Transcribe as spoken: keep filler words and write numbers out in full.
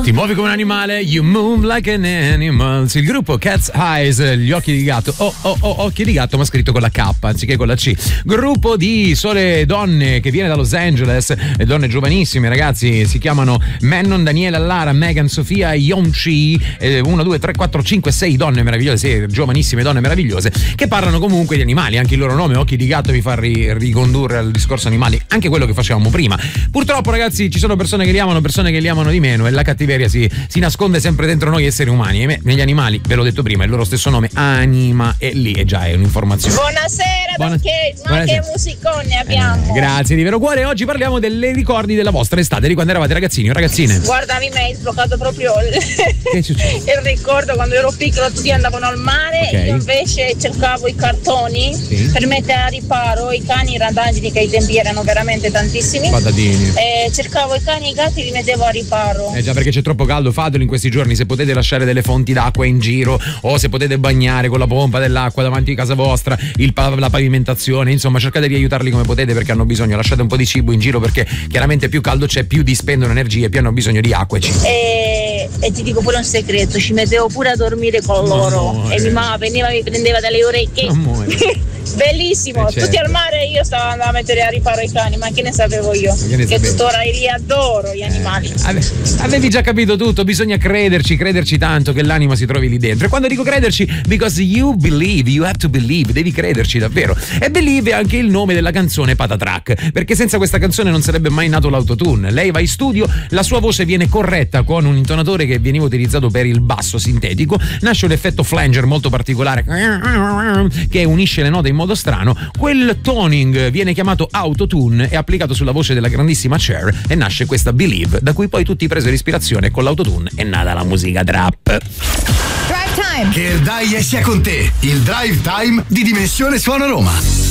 Ti muovi come un animale, you move like an animal. Il gruppo Cat's Eyes, gli occhi di gatto. Oh, oh, oh, occhi di gatto, ma scritto con la K anziché con la C. Gruppo di sole donne che viene da Los Angeles, donne giovanissime, ragazzi. Si chiamano Manon, Daniela, Lara, Megan, Sofia, Yonchi. uno, due, tre, quattro, cinque, sei donne meravigliose, sì, giovanissime donne meravigliose, che parlano comunque di animali. Anche il loro nome, Occhi di gatto, mi fa ri- ricondurre al discorso animali, anche quello che facevamo prima. Purtroppo, ragazzi, ci sono persone che li amano, persone che li amano di meno, e la cattiveria si, si nasconde sempre dentro noi esseri umani. E negli animali, ve l'ho detto prima, il loro stesso nome, anima, e lì è già è un'informazione. Buonasera, Buona... perché ma Buonasera. che musicone abbiamo. Eh, grazie di vero cuore. Oggi parliamo delle ricordi della vostra estate, di quando eravate ragazzini o ragazzine. Guarda, mi hai sbloccato proprio il, Che è successo? il ricordo quando ero piccola, tutti andavano al mare, Ok. io invece cercavo i cartoni Sì. per mettere a riparo i cani, i randagini, che ai tempi erano veramente tantissimi. Patatini. E cercavo i cani e i gatti e li mettevo a riparo. Eh già, perché c'è troppo caldo, fatelo in questi giorni. Se potete lasciare delle fonti d'acqua in giro, o se potete bagnare con la pompa dell'acqua davanti a casa vostra, il pa- la pavimentazione, insomma cercate di aiutarli come potete, perché hanno bisogno. Lasciate un po' di cibo in giro, perché chiaramente più caldo c'è, più dispendono energie, più hanno bisogno di acqua e cibo. E, e ti dico pure un segreto, ci mettevo pure a dormire con loro. Amore. E mia mamma veniva e mi prendeva dalle orecchie. Amore. Bellissimo, Eh, certo. tutti al mare e io stavo andando a mettere a riparo i cani, ma che ne sapevo io? Che ne Che sapevi? tuttora li adoro gli animali. Ave- Avevi già capito tutto, bisogna crederci, crederci tanto che l'anima si trovi lì dentro. E quando dico crederci, because you believe, you have to believe, devi crederci davvero. E Believe è anche il nome della canzone Patatrack, perché senza questa canzone non sarebbe mai nato l'autotune. Lei va in studio, la sua voce viene corretta con un intonatore che veniva utilizzato per il basso sintetico, nasce un effetto flanger molto particolare che unisce le note in modo strano. Quel toning viene chiamato autotune, è applicato sulla voce della grandissima Cher e nasce questa Believe, da cui poi tutti presero ispirazione. Con l'autotune è nata la musica trap. Drive Time. Che il Dai sia con te, il Drive Time di Dimensione Suona Roma.